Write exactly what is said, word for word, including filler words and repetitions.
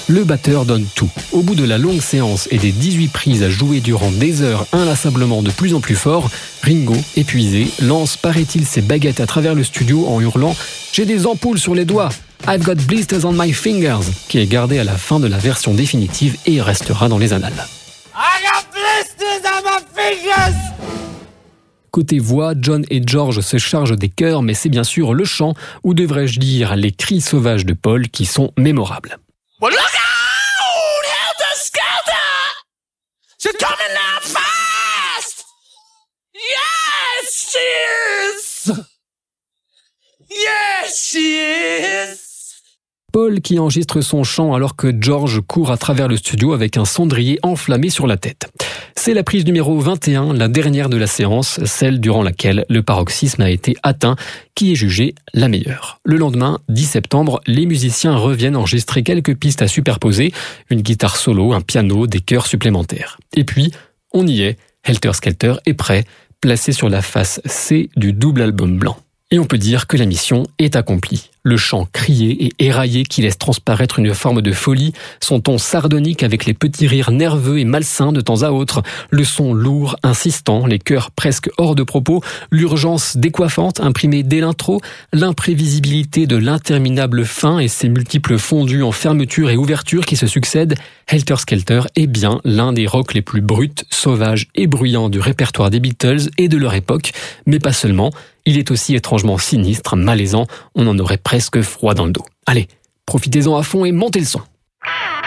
Le batteur donne tout. Au bout de la longue séance et des dix-huit prises à jouer durant des heures inlassablement de plus en plus fort, Ringo, épuisé, lance, paraît-il, ses baguettes à travers le studio en hurlant « J'ai des ampoules sur les doigts !» I've got blisters on my fingers, qui est gardé à la fin de la version définitive et restera dans les annales. I got blisters on my fingers! Côté voix, John et George se chargent des chœurs, mais c'est bien sûr le chant, ou devrais-je dire les cris sauvages de Paul, qui sont mémorables. Well, look out! Helter Skelter! She's coming out fast! Yes, she is! Yes, she is! Paul qui enregistre son chant alors que George court à travers le studio avec un cendrier enflammé sur la tête. C'est la prise numéro vingt et un, la dernière de la séance, celle durant laquelle le paroxysme a été atteint, qui est jugée la meilleure. Le lendemain, dix septembre, les musiciens reviennent enregistrer quelques pistes à superposer, une guitare solo, un piano, des chœurs supplémentaires. Et puis, on y est, Helter Skelter est prêt, placé sur la face C du double album blanc. Et on peut dire que la mission est accomplie. Le chant crié et éraillé qui laisse transparaître une forme de folie, son ton sardonique avec les petits rires nerveux et malsains de temps à autre, le son lourd, insistant, les chœurs presque hors de propos, l'urgence décoiffante imprimée dès l'intro, l'imprévisibilité de l'interminable fin et ses multiples fondus en fermeture et ouverture qui se succèdent, Helter Skelter est bien l'un des rocks les plus bruts, sauvages et bruyants du répertoire des Beatles et de leur époque, mais pas seulement. Il est aussi étrangement sinistre, malaisant, on en aurait presque froid dans le dos. Allez, profitez-en à fond et montez le son.